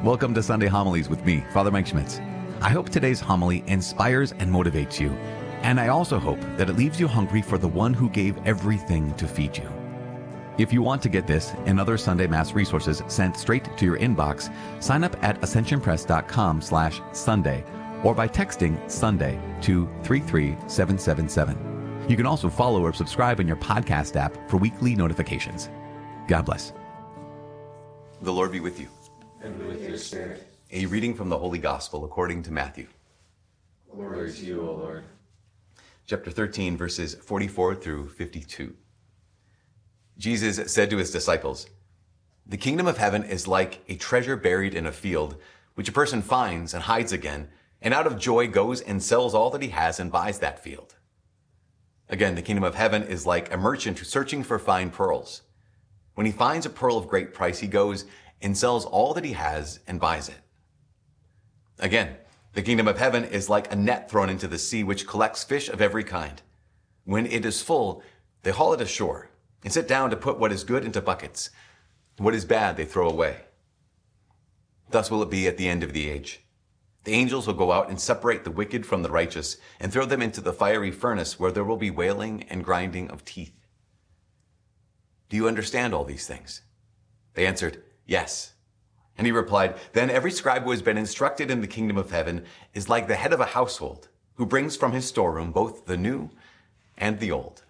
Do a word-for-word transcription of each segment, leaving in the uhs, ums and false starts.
Welcome to Sunday Homilies with me, Father Mike Schmitz. I hope today's homily inspires and motivates you, and I also hope that it leaves you hungry for the one who gave everything to feed you. If you want to get this and other Sunday Mass resources sent straight to your inbox, sign up at ascensionpress.com slash Sunday or by texting Sunday to three three seven seven seven. You can also follow or subscribe in your podcast app for weekly notifications. God bless. The Lord be with you. And with your spirit. A reading from the Holy Gospel according to Matthew. Glory to you, O Lord. Chapter thirteen, verses forty-four through fifty-two. Jesus said to his disciples, "The kingdom of heaven is like a treasure buried in a field, which a person finds and hides again, and out of joy goes and sells all that he has and buys that field. Again, the kingdom of heaven is like a merchant searching for fine pearls. When he finds a pearl of great price, he goes and sells all that he has and buys it. Again, the kingdom of heaven is like a net thrown into the sea, which collects fish of every kind. When it is full, they haul it ashore and sit down to put what is good into buckets. What is bad, they throw away. Thus will it be at the end of the age. The angels will go out and separate the wicked from the righteous and throw them into the fiery furnace, where there will be wailing and grinding of teeth. Do you understand all these things?" They answered, "Yes." And he replied, "Then every scribe who has been instructed in the kingdom of heaven is like the head of a household, who brings from his storeroom both the new and the old."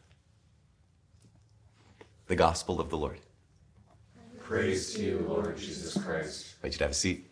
The Gospel of the Lord. Praise to you, Lord Jesus Christ. I invite you to have a seat.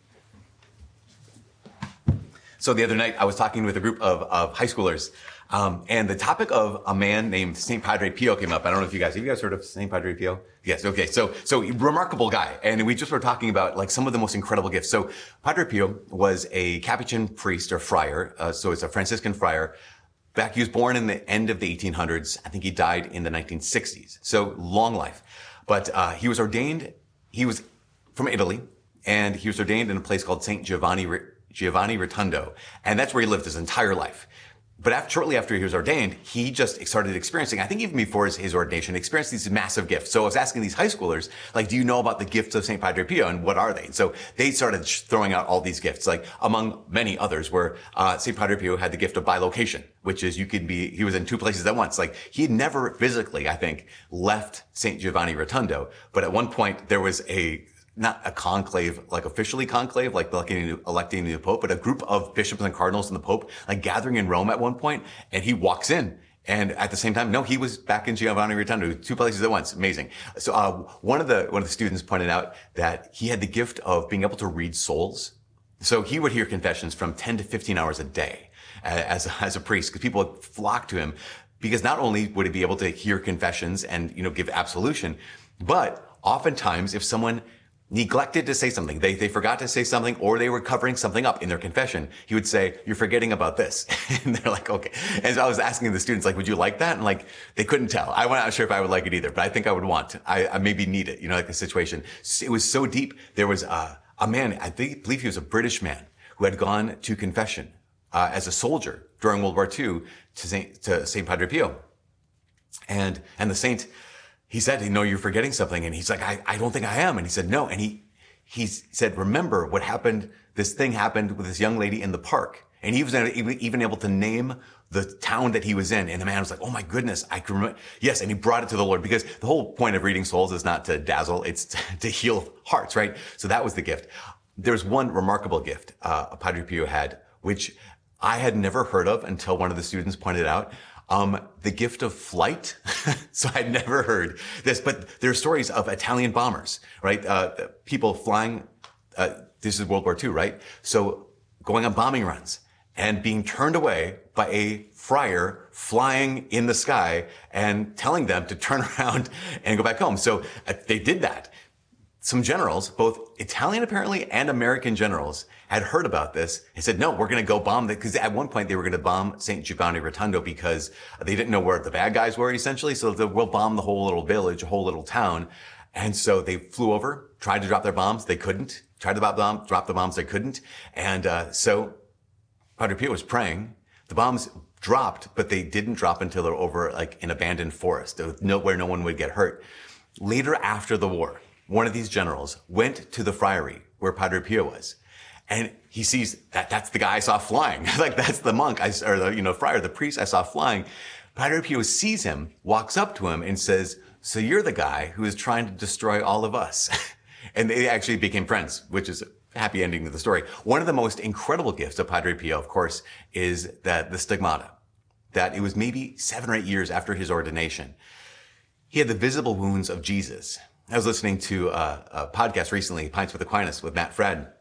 So the other night, I was talking with a group of, of high schoolers, um, and the topic of a man named Saint Padre Pio came up. I don't know if you guys, have you guys heard of Saint Padre Pio? Yes, okay. So, so remarkable guy. And we just were talking about like some of the most incredible gifts. So Padre Pio was a Capuchin priest or friar. Uh, so it's a Franciscan friar. Back, he was born in the end of the eighteen hundreds. I think he died in the nineteen sixties. So long life. But, uh, he was ordained, he was from Italy, and he was ordained in a place called Saint Giovanni Giovanni Rotondo, and that's where he lived his entire life. But after, shortly after he was ordained, he just started experiencing, I think even before his, his ordination, experienced these massive gifts. So I was asking these high schoolers, like, do you know about the gifts of Saint Padre Pio, and what are they? And so they started throwing out all these gifts, like among many others, where uh Saint Padre Pio had the gift of bilocation, which is you could be, he was in two places at once. Like, he had never physically, I think, left Saint Giovanni Rotondo, but at one point there was a not a conclave, like officially conclave, like electing, electing the Pope, but a group of bishops and cardinals and the Pope, like gathering in Rome at one point, and he walks in. And at the same time, no, he was back in Giovanni Rotondo, two places at once. Amazing. So, uh, one of the, one of the students pointed out that he had the gift of being able to read souls. So he would hear confessions from ten to fifteen hours a day as, as a priest, because people would flock to him, because not only would he be able to hear confessions and, you know, give absolution, but oftentimes if someone neglected to say something, they, they forgot to say something, or they were covering something up in their confession, he would say, "You're forgetting about this." And they're like, okay. And so I was asking the students, like, would you like that? And like, they couldn't tell. I wasn't sure if I would like it either, but I think I would want, I, I maybe need it, you know, like the situation. It was so deep. There was a, a man, I think, believe he was a British man, who had gone to confession, uh, as a soldier during World War Two to Saint, to Saint Padre Pio. And, and the saint, he said, "You know, you're forgetting something." And he's like, I, I don't think I am. And he said, "No." And he, he said, "Remember what happened. This thing happened with this young lady in the park." And he was even able to name the town that he was in. And the man was like, "Oh my goodness, I can remember." Yes. And he brought it to the Lord, because the whole point of reading souls is not to dazzle. It's to, to heal hearts, right? So that was the gift. There's one remarkable gift, uh, Padre Pio had, which I had never heard of until one of the students pointed out. Um, the gift of flight. So I'd never heard this, but there are stories of Italian bombers, right? Uh, people flying, uh, this is World War Two, right? So going on bombing runs and being turned away by a friar flying in the sky and telling them to turn around and go back home. So uh, they did that. Some generals, both Italian apparently and American generals, had heard about this and said, "No, we're going to go bomb that." Because at one point they were going to bomb Saint Giovanni Rotondo because they didn't know where the bad guys were, essentially. So they will bomb the whole little village, a whole little town. And so they flew over, tried to drop their bombs. They couldn't. Tried to bomb, drop the bombs. They couldn't. And uh, so Padre Pio was praying. The bombs dropped, but they didn't drop until they were over like an abandoned forest, where no one would get hurt. Later, after the war, one of these generals went to the friary where Padre Pio was. And he sees that that's the guy I saw flying. Like, that's the monk, I, or the, you know, friar, the priest I saw flying. Padre Pio sees him, walks up to him and says, so you're the guy who is trying to destroy all of us. And they actually became friends, which is a happy ending to the story. One of the most incredible gifts of Padre Pio, of course, is that the stigmata, that it was maybe seven or eight years after his ordination. He had the visible wounds of Jesus. I was listening to a, a podcast recently, Pints with Aquinas with Matt Fred.